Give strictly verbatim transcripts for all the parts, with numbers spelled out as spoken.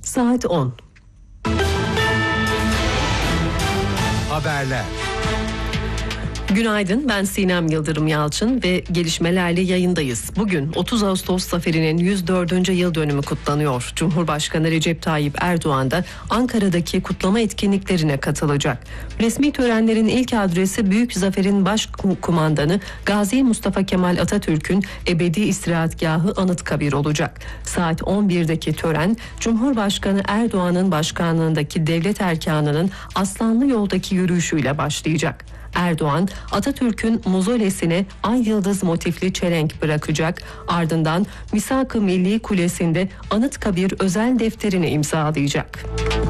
Saat on. Haberler. Günaydın, ben Sinem Yıldırım Yalçın ve gelişmelerle yayındayız. Bugün otuz Ağustos Zaferi'nin yüz dördüncü yıl dönümü kutlanıyor. Cumhurbaşkanı Recep Tayyip Erdoğan da Ankara'daki kutlama etkinliklerine katılacak. Resmi törenlerin ilk adresi Büyük Zafer'in Başkumandanı Gazi Mustafa Kemal Atatürk'ün ebedi istirahatgahı Anıtkabir olacak. Saat on birdeki tören, Cumhurbaşkanı Erdoğan'ın başkanlığındaki devlet erkanının Aslanlı Yol'daki yürüyüşüyle başlayacak. Erdoğan, Atatürk'ün mozolesine ay yıldız motifli çelenk bırakacak. Ardından Misak-ı Milli Kulesi'nde Anıtkabir özel defterini imzalayacak.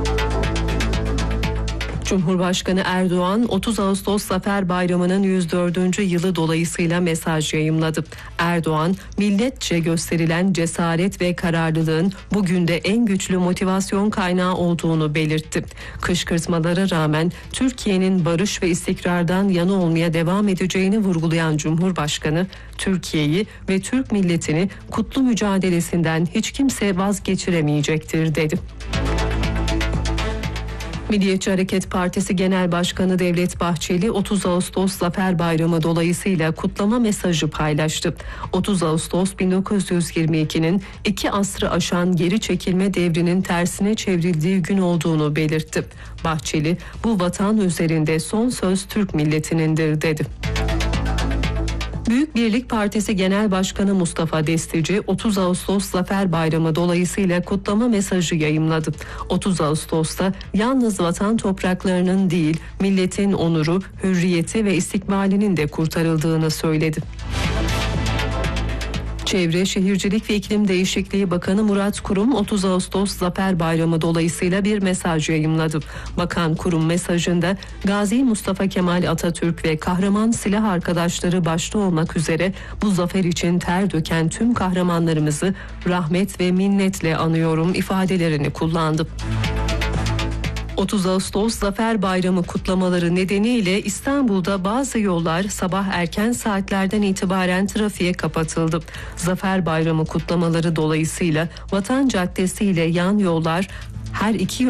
Cumhurbaşkanı Erdoğan otuz Ağustos Zafer Bayramı'nın yüz dördüncü yılı dolayısıyla mesaj yayımladı. Erdoğan, milletçe gösterilen cesaret ve kararlılığın bugün de en güçlü motivasyon kaynağı olduğunu belirtti. Kışkırtmalara rağmen Türkiye'nin barış ve istikrardan yana olmaya devam edeceğini vurgulayan Cumhurbaşkanı, Türkiye'yi ve Türk milletini kutlu mücadelesinden hiç kimse vazgeçiremeyecektir dedi. Milliyetçi Hareket Partisi Genel Başkanı Devlet Bahçeli otuz Ağustos Zafer Bayramı dolayısıyla kutlama mesajı paylaştı. otuz Ağustos bin dokuz yüz yirmi ikinin iki asrı aşan geri çekilme devrinin tersine çevrildiği gün olduğunu belirtti. Bahçeli, bu vatan üzerinde son söz Türk milletinindir dedi. Büyük Birlik Partisi Genel Başkanı Mustafa Destici otuz Ağustos Zafer Bayramı dolayısıyla kutlama mesajı yayımladı. otuz Ağustos'ta yalnız vatan topraklarının değil, milletin onuru, hürriyeti ve istikbalinin de kurtarıldığını söyledi. Çevre, Şehircilik ve İklim Değişikliği Bakanı Murat Kurum otuz Ağustos Zafer Bayramı dolayısıyla bir mesaj yayımladı. Bakan Kurum mesajında Gazi Mustafa Kemal Atatürk ve kahraman silah arkadaşları başta olmak üzere bu zafer için ter döken tüm kahramanlarımızı rahmet ve minnetle anıyorum ifadelerini kullandı. otuz Ağustos Zafer Bayramı kutlamaları nedeniyle İstanbul'da bazı yollar sabah erken saatlerden itibaren trafiğe kapatıldı. Zafer Bayramı kutlamaları dolayısıyla Vatan Caddesi ile yan yollar her iki